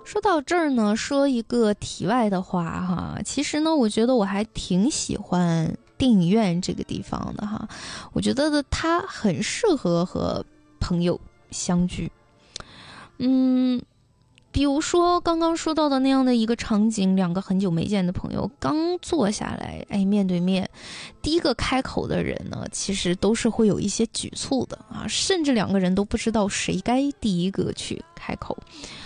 说到这儿呢，说一个题外的话哈，其实呢，我觉得我还挺喜欢电影院这个地方的哈，我觉得它很适合和朋友相聚。比如说刚刚说到的那样的一个场景，两个很久没见的朋友刚坐下来，面对面，第一个开口的人呢，其实都是会有一些局促的啊，甚至两个人都不知道谁该第一个去开口。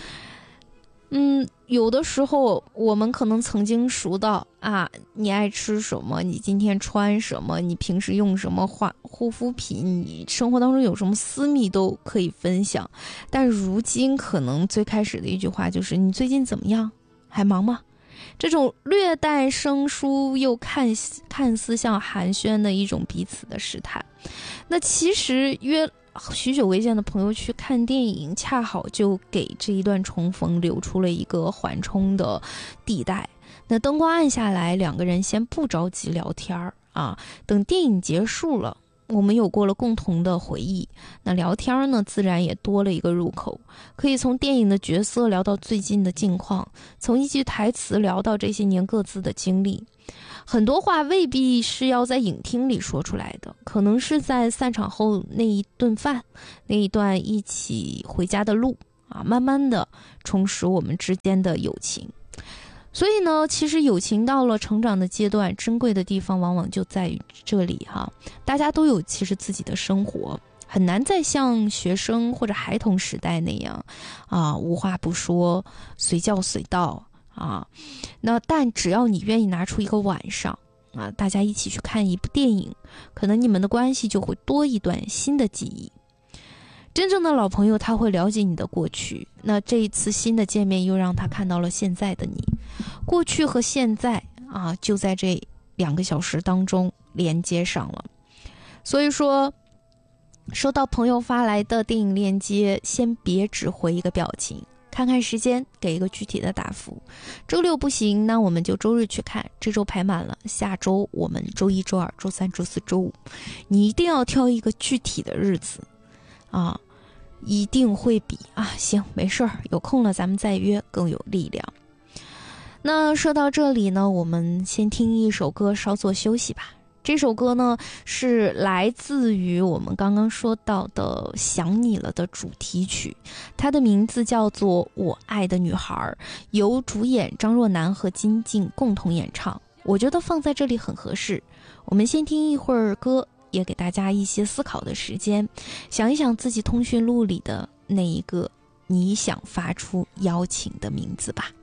有的时候我们可能曾经熟到啊，你爱吃什么，你今天穿什么，你平时用什么护肤品，你生活当中有什么私密都可以分享。但如今可能最开始的一句话就是你最近怎么样，还忙吗？这种略带生疏又看似像寒暄的一种彼此的试探。那其实约许久未见的朋友去看电影，恰好就给这一段重逢留出了一个缓冲的地带。那灯光暗下来，两个人先不着急聊天啊，等电影结束了，我们有过了共同的回忆，那聊天呢，自然也多了一个入口，可以从电影的角色聊到最近的近况，从一句台词聊到这些年各自的经历。很多话未必是要在影厅里说出来的，可能是在散场后那一顿饭，那一段一起回家的路啊，慢慢的充实我们之间的友情。所以呢，其实友情到了成长的阶段，珍贵的地方往往就在于这里哈。大家都有其实自己的生活，很难再像学生或者孩童时代那样啊，无话不说，随叫随到啊。但只要你愿意拿出一个晚上啊，大家一起去看一部电影，可能你们的关系就会多一段新的记忆。真正的老朋友他会了解你的过去，那这一次新的见面又让他看到了现在的你，过去和现在啊，就在这2个小时当中连接上了。所以说，收到朋友发来的电影链接，先别只回一个表情，看看时间，给一个具体的答复。周六不行，那我们就周日去看，这周排满了，下周我们周一、周二、周三、周四、周五，你一定要挑一个具体的日子啊，一定会比行没事儿，有空了咱们再约更有力量。那说到这里呢，我们先听一首歌稍作休息吧。这首歌呢是来自于我们刚刚说到的想你了的主题曲，它的名字叫做我爱的女孩，由主演张若楠和金靖共同演唱。我觉得放在这里很合适，我们先听一会儿歌，也给大家一些思考的时间，想一想自己通讯录里的那一个你想发出邀请的名字吧。